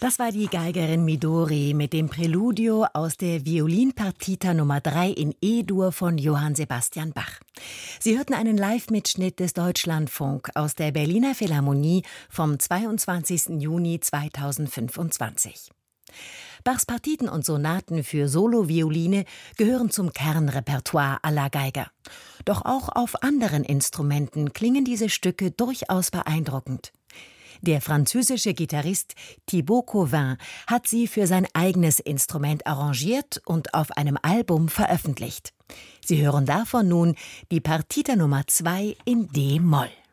Das war die Geigerin Midori mit dem Präludio aus der Violinpartita Nummer 3 in E-Dur von Johann Sebastian Bach. Sie hörten einen Live-Mitschnitt des Deutschlandfunk aus der Berliner Philharmonie vom 22. Juni 2025. Bachs Partiten und Sonaten für Solovioline gehören zum Kernrepertoire aller Geiger. Doch auch auf anderen Instrumenten klingen diese Stücke durchaus beeindruckend. Der französische Gitarrist Thibaut Cauvin hat sie für sein eigenes Instrument arrangiert und auf einem Album veröffentlicht. Sie hören davon nun die Partita Nummer 2 in D-Moll.